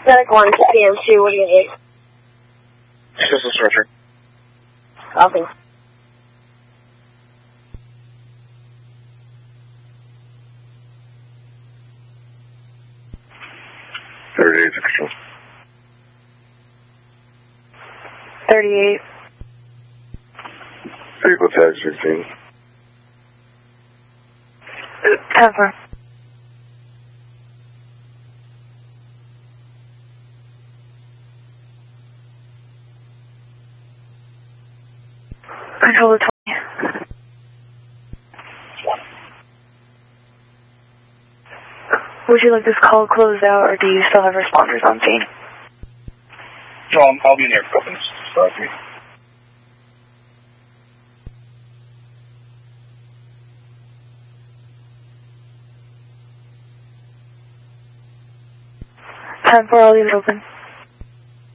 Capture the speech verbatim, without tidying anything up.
Medic one, C M two, what do you need? Assistance, Roger. Copy. thirty-eight, control. thirty-eight. Vehicle tag sixteen. ten four. Control the twenty. Would you like this call closed out, or do you still have responders on scene? No, I'm, I'll be in there for a couple minutes. Sorry. ten four, I'll leave it open.